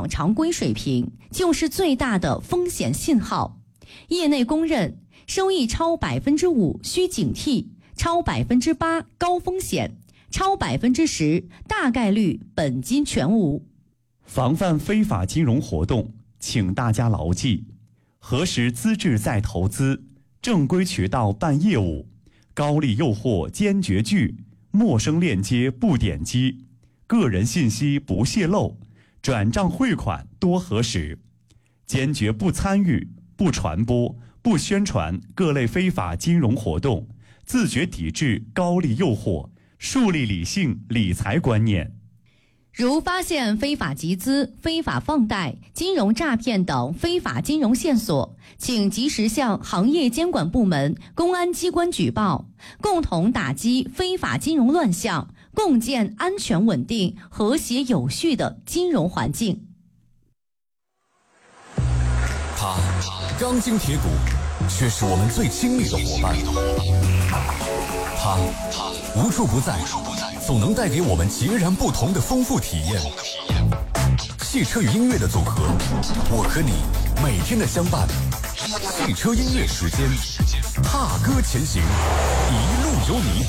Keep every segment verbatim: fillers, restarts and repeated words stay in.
往常规水平，就是最大的风险信号。业内公认，收益超百分之五需警惕，超百分之八高风险，超百分之十大概率本金全无。 防范非法金融活动，请大家牢记：核实资质再投资，正规渠道办业务，高利诱惑坚决拒，陌生链接不点击，个人信息不泄露，转账汇款多核实，坚决不参与、不传播、不宣传各类非法金融活动，自觉抵制高利诱惑，树立理性理财观念。 如发现非法集资、非法放贷、金融诈骗等非法金融线索，请及时向行业监管部门、公安机关举报，共同打击非法金融乱象，共建安全稳定、和谐有序的金融环境。 他钢筋铁骨，却是我们最亲密的伙伴。他无处不在，总能带给我们截然不同的丰富体验。汽车与音乐的组合，我和你每天的相伴。汽车音乐时间，踏歌前行，一路有你。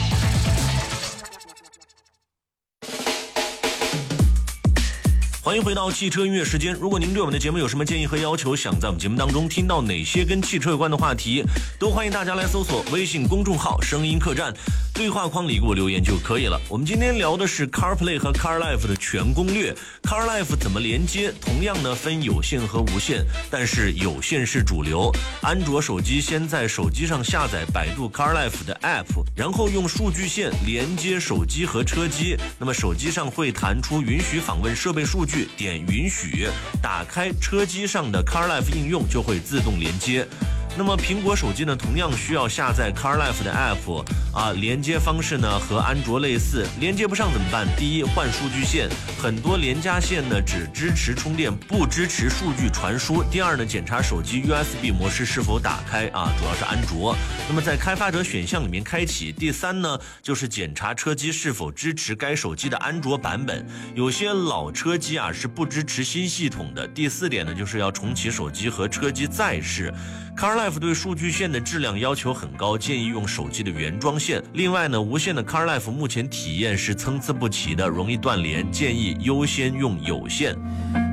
欢迎回到汽车音乐时间。如果您对我们的节目有什么建议和要求，想在我们节目当中听到哪些跟汽车有关的话题，都欢迎大家来搜索微信公众号声音客栈，对话框里给我留言就可以了。我们今天聊的是 CarPlay 和 CarLife 的全攻略。 CarLife 怎么连接，同样呢分有线和无线，但是有线是主流。安卓手机先在手机上下载百度 CarLife 的 App， 然后用数据线连接手机和车机，那么手机上会弹出允许访问设备数据，点允许，打开车机上的 CarLife 应用就会自动连接。那么苹果手机呢，同样需要下载 CarLife 的 App 啊，连接方式呢和安卓类似，连接不上怎么办？第一，换数据线，很多连家线呢只支持充电，不支持数据传输。第二呢，检查手机 U S B 模式是否打开啊，主要是安卓。那么在开发者选项里面开启。第三呢，就是检查车机是否支持该手机的安卓版本，有些老车机啊是不支持新系统的。第四点呢，就是要重启手机和车机再试。CarLife 对数据线的质量要求很高，建议用手机的原装线。另外呢，无线的 CarLife 目前体验是参差不齐的，容易断连，建议优先用有线。